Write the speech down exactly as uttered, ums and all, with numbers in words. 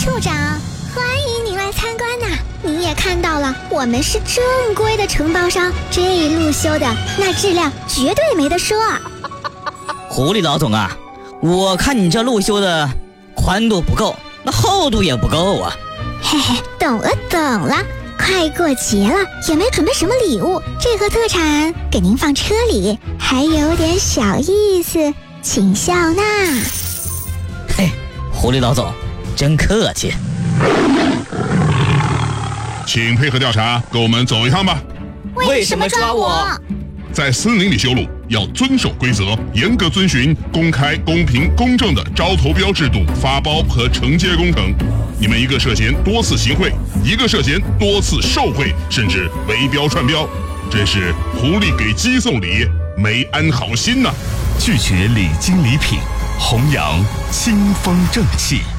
处长，欢迎您来参观呐！你也看到了，我们是正规的承包商，这一路修的那质量绝对没得说。 狐狸老总啊，我看你这路修的宽度不够，那厚度也不够啊。 嘿嘿，懂了懂了，快过节了，也没准备什么礼物，这盒特产给您放车里，还有点小意思，请笑纳。 嘿，狐狸老总真客气。 请配合调查，跟我们走一趟吧。 为什么抓我？ 在森林里修路要遵守规则，严格遵循公开、公平、公正的招投标制度发包和承接工程。你们一个涉嫌多次行贿，一个涉嫌多次受贿，甚至围标串标，真是狐狸给鸡送礼，没安好心呐！ 拒绝礼金礼品，弘扬清风正气。